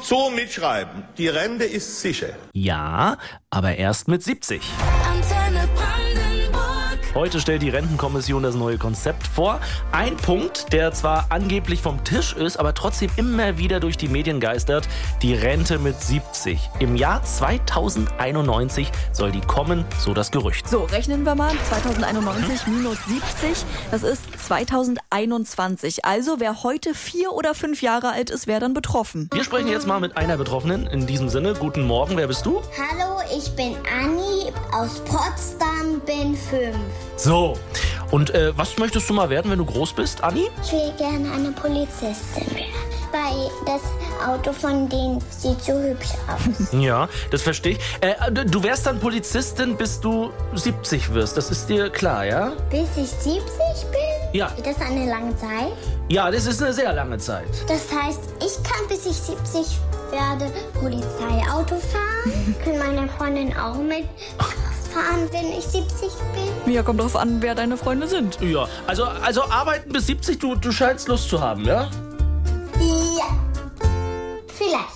So mitschreiben. Die Rente ist sicher. Ja, aber erst mit 70. Antenne Brandenburg. Heute stellt die Rentenkommission das neue Konzept vor. Ein Punkt, der zwar angeblich vom Tisch ist, aber trotzdem immer wieder durch die Medien geistert: die Rente mit 70. Im Jahr 2091 soll die kommen, so das Gerücht. So, rechnen wir mal. 2091 minus 70, das ist 2021. Also wer heute 4 oder 5 Jahre alt ist, wäre dann betroffen. Wir sprechen jetzt mal mit einer Betroffenen. In diesem Sinne, guten Morgen, wer bist du? Hallo, ich bin Anni aus Potsdam, bin 5. So, und was möchtest du mal werden, wenn du groß bist, Anni? Ich will gerne eine Polizistin werden, weil das Auto von denen sieht so hübsch aus. Ja, das verstehe ich. Du wärst dann Polizistin, bis du 70 wirst. Das ist dir klar, ja? Bis ich 70 bin? Ja. Ist das eine lange Zeit? Ja, das ist eine sehr lange Zeit. Das heißt, ich kann bis ich 70 werde Polizeiauto fahren. Kann meine Freundin auch mitfahren, wenn ich 70 bin? Ja, kommt drauf an, wer deine Freunde sind. Ja, also arbeiten bis 70, du scheinst Lust zu haben, ja? Ja. Vielleicht.